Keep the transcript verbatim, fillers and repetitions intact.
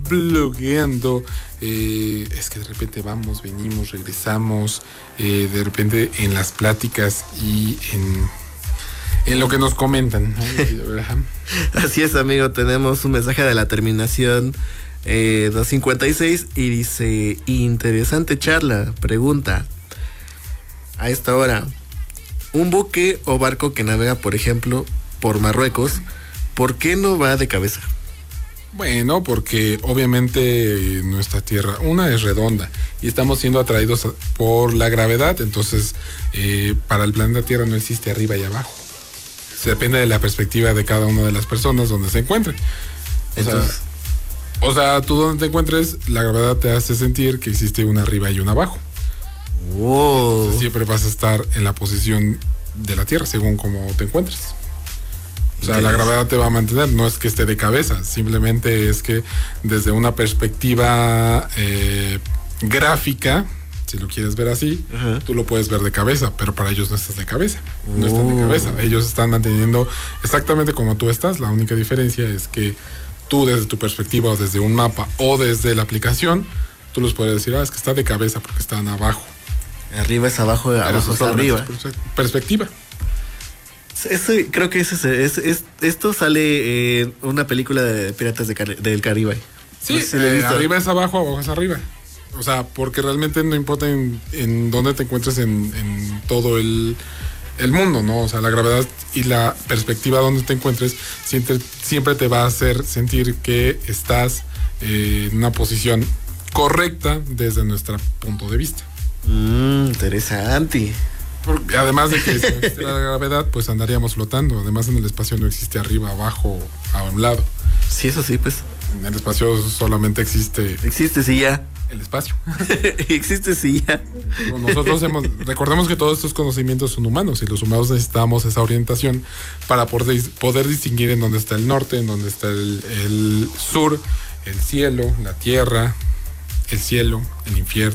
blogueando. Eh, es que de repente vamos, venimos, regresamos. Eh, de repente en las pláticas y en, en lo que nos comentan, ¿no? Así es, amigo. Tenemos un mensaje de la terminación eh, doscientos cincuenta y seis y dice: interesante charla. Pregunta: a esta hora, un buque o barco que navega, por ejemplo, por Marruecos, ¿por qué no va de cabeza? Bueno, porque obviamente nuestra Tierra, una, es redonda y estamos siendo atraídos por la gravedad. Entonces, eh, para el planeta Tierra no existe arriba y abajo. Se depende de la perspectiva de cada una de las personas donde se encuentren. O Entonces, sea, o sea, tú donde te encuentres, la gravedad te hace sentir que existe una arriba y una abajo. wow. Entonces, siempre vas a estar en la posición de la Tierra según cómo te encuentres. O sea, la gravedad te va a mantener, no es que esté de cabeza, simplemente es que desde una perspectiva eh, gráfica, si lo quieres ver así, uh-huh. tú lo puedes ver de cabeza, pero para ellos no estás de cabeza, uh. no están de cabeza, ellos están manteniendo exactamente como tú estás. La única diferencia es que tú desde tu perspectiva o desde un mapa o desde la aplicación, tú los puedes decir, ah, es que está de cabeza porque están abajo. Arriba es abajo, abajo es arriba. Perspectiva. Eso, creo que es, es, es, esto sale en una película de Piratas de Car- del Caribe. Sí, no sé si eh, arriba es abajo, abajo es arriba. O sea, porque realmente no importa en, en dónde te encuentres en, en todo el, el mundo, ¿no? O sea, la gravedad y la perspectiva donde te encuentres siempre, siempre te va a hacer sentir que estás eh, en una posición correcta desde nuestro punto de vista. Mmm, interesante. Porque además de que si no existe la gravedad, pues andaríamos flotando. Además, en el espacio no existe arriba, abajo, a un lado. Sí, eso sí, pues. En el espacio solamente existe... Existe, sí, ya. El espacio. Existe, sí, ya. Nosotros hemos... Recordemos que todos estos conocimientos son humanos y los humanos necesitamos esa orientación para poder, poder distinguir en dónde está el norte, en dónde está el, el sur, el cielo, la tierra, el cielo, el infierno.